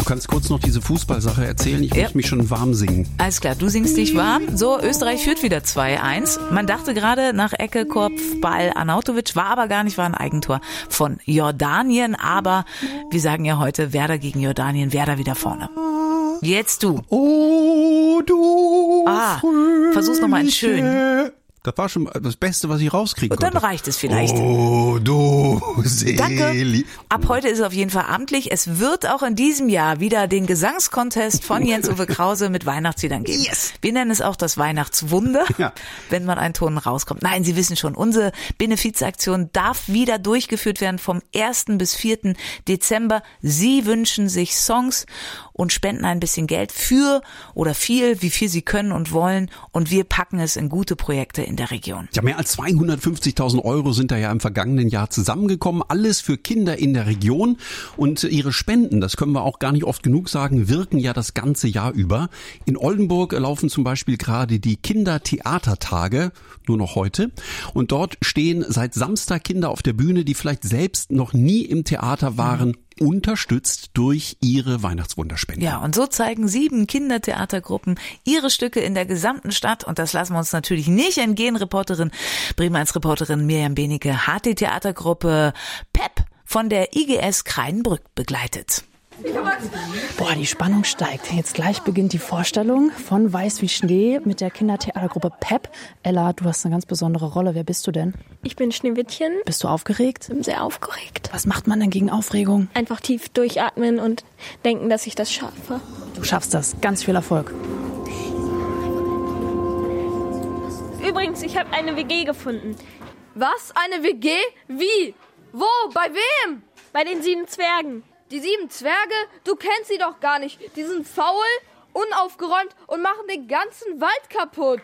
kannst kurz noch diese Fußballsache erzählen. Ich möchte mich schon warm singen. Alles klar, du singst dich warm. So, Österreich führt wieder 2-1. Man dachte gerade nach Ecke, Kopfball Arnautovic, war aber gar nicht, war ein Eigentor von Jordanien. Aber wir sagen ja heute Werder gegen Jordanien, Werder wieder vorne. Jetzt du. Oh, du versuch's nochmal in schön. Das war schon das Beste, was ich rauskriegen Und dann konnte. reicht es vielleicht. Oh, du Seele. Danke. Ab heute ist es auf jeden Fall amtlich. Es wird auch in diesem Jahr wieder den Gesangscontest von Jens-Uwe Krause mit Weihnachtsliedern geben. Yes. Wir nennen es auch das Weihnachtswunder, wenn man einen Ton rauskommt. Nein, Sie wissen schon, unsere Benefizaktion darf wieder durchgeführt werden vom 1. bis 4. Dezember. Sie wünschen sich Songs und spenden ein bisschen Geld für oder viel, wie viel Sie können und wollen. Und wir packen es in gute Projekte in der Region. Ja, mehr als 250.000 Euro sind da ja im vergangenen Jahr zusammengekommen. Alles für Kinder in der Region. Und ihre Spenden, das können wir auch gar nicht oft genug sagen, wirken ja das ganze Jahr über. In Oldenburg laufen zum Beispiel gerade die Kindertheatertage, nur noch heute. Und dort stehen seit Samstag Kinder auf der Bühne, die vielleicht selbst noch nie im Theater waren, unterstützt durch ihre Weihnachtswunderspende. Ja, und so zeigen 7 Kindertheatergruppen ihre Stücke in der gesamten Stadt. Und das lassen wir uns natürlich nicht entgehen. Bremer 1 Reporterin Mirjam Benecke hat die Theatergruppe PEP von der IGS Kreinbrück begleitet. Boah, die Spannung steigt. Jetzt gleich beginnt die Vorstellung von Weiß wie Schnee mit der Kindertheatergruppe PEP. Ella, du hast eine ganz besondere Rolle. Wer bist du denn? Ich bin Schneewittchen. Bist du aufgeregt? Ich bin sehr aufgeregt. Was macht man denn gegen Aufregung? Einfach tief durchatmen und denken, dass ich das schaffe. Du schaffst das. Ganz viel Erfolg. Übrigens, ich habe eine WG gefunden. Was? Eine WG? Wie? Wo? Bei wem? Bei den 7 Zwergen. Die 7 Zwerge? Du kennst sie doch gar nicht. Die sind faul, unaufgeräumt und machen den ganzen Wald kaputt.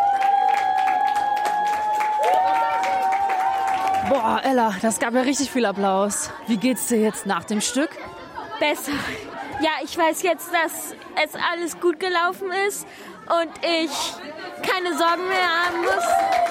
Boah, Ella, das gab ja richtig viel Applaus. Wie geht's dir jetzt nach dem Stück? Besser. Ja, ich weiß jetzt, dass es alles gut gelaufen ist und ich keine Sorgen mehr haben muss.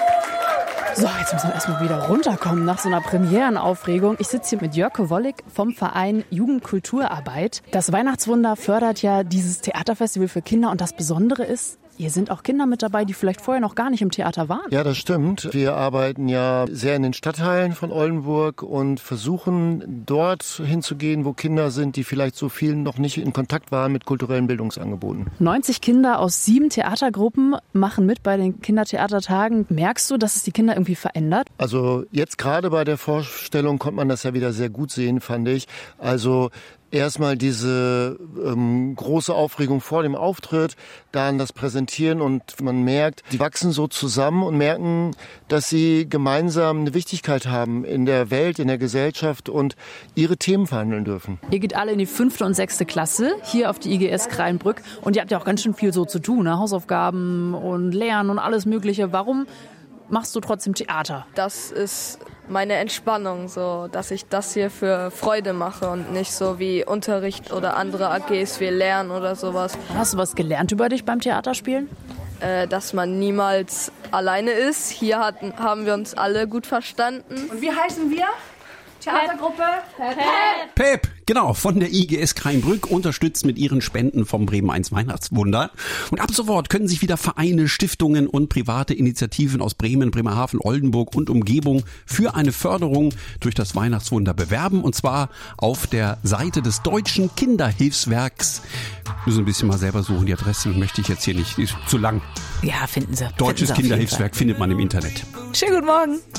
So, jetzt müssen wir erstmal wieder runterkommen nach so einer Premierenaufregung. Ich sitze hier mit Jörke Wollig vom Verein Jugendkulturarbeit. Das Weihnachtswunder fördert ja dieses Theaterfestival für Kinder und das Besondere ist, hier sind auch Kinder mit dabei, die vielleicht vorher noch gar nicht im Theater waren. Ja, das stimmt. Wir arbeiten ja sehr in den Stadtteilen von Oldenburg und versuchen dort hinzugehen, wo Kinder sind, die vielleicht so viel noch nicht in Kontakt waren mit kulturellen Bildungsangeboten. 90 Kinder aus 7 Theatergruppen machen mit bei den Kindertheatertagen. Merkst du, dass es die Kinder irgendwie verändert? Also jetzt gerade bei der Vorstellung konnte man das ja wieder sehr gut sehen, fand ich. Also erstmal diese große Aufregung vor dem Auftritt, dann das Präsentieren und man merkt, die wachsen so zusammen und merken, dass sie gemeinsam eine Wichtigkeit haben in der Welt, in der Gesellschaft und ihre Themen verhandeln dürfen. Ihr geht alle in die 5. und 6. Klasse hier auf die IGS Kreinbrück und ihr habt ja auch ganz schön viel so zu tun, ne? Hausaufgaben und Lernen und alles Mögliche. Warum machst du trotzdem Theater? Das ist meine Entspannung, so, dass ich das hier für Freude mache und nicht so wie Unterricht oder andere AGs wie Lernen oder sowas. Hast du was gelernt über dich beim Theaterspielen? Dass man niemals alleine ist. Hier haben wir uns alle gut verstanden. Und wie heißen wir? Theatergruppe PEP, genau, von der IGS Kreinbrück, unterstützt mit ihren Spenden vom Bremen 1 Weihnachtswunder. Und ab sofort können sich wieder Vereine, Stiftungen und private Initiativen aus Bremen, Bremerhaven, Oldenburg und Umgebung für eine Förderung durch das Weihnachtswunder bewerben. Und zwar auf der Seite des Deutschen Kinderhilfswerks. Müssen ein bisschen mal selber suchen, die Adresse möchte ich jetzt hier nicht, die ist zu lang. Ja, finden Sie. Deutsches Kinderhilfswerk findet man im Internet. Schönen guten Morgen.